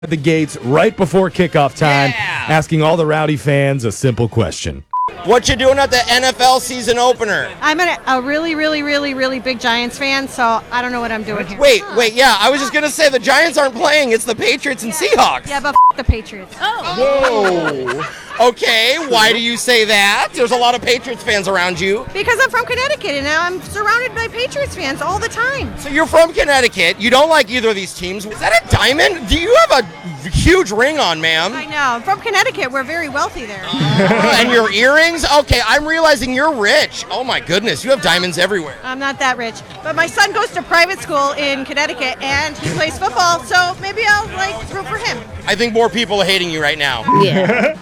the gates right before kickoff time, Yeah. asking all the Rowdy fans a simple question. What you doing at the NFL season opener? I'm a really, really, really, really big Giants fan, so I don't know what I'm doing here. Wait, yeah, I was just going to say the Giants aren't playing. It's the Patriots and Seahawks. Yeah, but the Patriots. Whoa. Okay, why do you say that? There's a lot of Patriots fans around you. Because I'm from Connecticut, and now I'm surrounded by Patriots fans all the time. So you're from Connecticut. You don't like either of these teams. Is that a diamond? Do you have a huge ring on, ma'am? I know. I'm from Connecticut. We're very wealthy there. And your earrings? Okay, I'm realizing you're rich. Oh my goodness, you have diamonds everywhere. I'm not that rich. But my son goes to private school in Connecticut, and he plays football, so maybe I'll, root for him. I think more people are hating you right now. Yeah.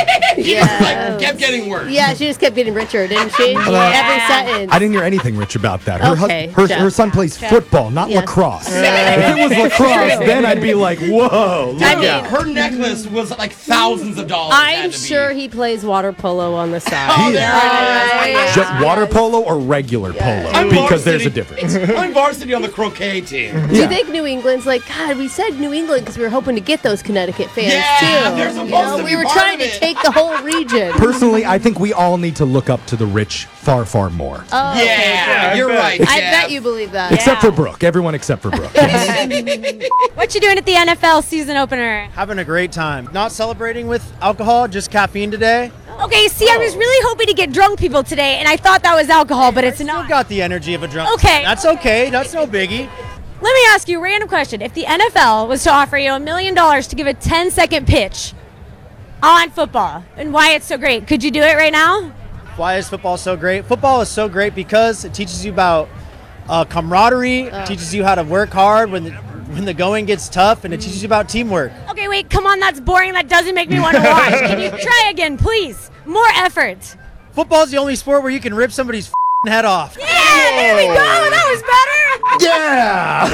Kept getting worse. Yeah, she just kept getting richer, didn't she? Every sentence. I didn't hear anything rich about that. Her, Okay, her son plays football, not Yeah. lacrosse. If it was lacrosse, then I'd be like, whoa. Look I out. mean, Her necklace was like thousands of dollars. I'm sure he plays water polo on the side. Oh, there it is. Just water polo or regular polo? Because there's a difference. I'm varsity on the croquet team. Do you think New England's like, God, we said New England because we were hoping to get those Connecticut fans, Yeah, too. they're supposed to be we were part trying of to it. take the whole region. Personally, I think we all need to look up to the rich far, far more. Oh, okay, Yeah, good. you're right. I Jeff. bet you believe that. Except for Brooke. Everyone except for Brooke. Yes. What you doing at the NFL season opener? Having a great time. Not celebrating with alcohol, just caffeine today. Okay, see, I was really hoping to get drunk people today, and I thought that was alcohol, but it's Still not. got the energy of a drunk. Okay. That's okay. That's no biggie. Let me ask you a random question. If the NFL was to offer you $1 million to give a 10-second pitch on football and why it's so great, could you do it right now? Why is football so great? Football is so great because it teaches you about camaraderie, teaches you how to work hard when the going gets tough, and it teaches you about teamwork. Okay, wait, come on, that's boring. That doesn't make me want to watch. Can you try again, please? More effort. Football's the only sport where you can rip somebody's head off. Yeah, there we go. That was better. Yeah!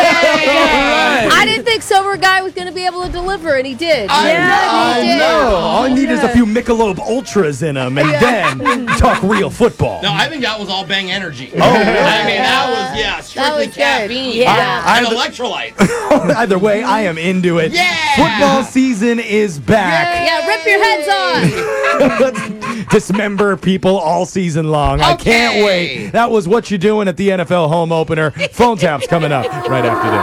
I didn't think Sober Guy was going to be able to deliver, and he did. I know. All I need is a few Michelob Ultras in them, and then talk real football. No, I think that was all Bang Energy. Oh, really? I mean, that was, strictly was good. caffeine. Yeah. And electrolytes. Either way, I am into it. Yeah! Football season is back. Yeah, rip your heads on. Let's dismember people all season long. I can't Okay. wait. That was What You Doing at the NFL home opener. Phone taps coming up right after this.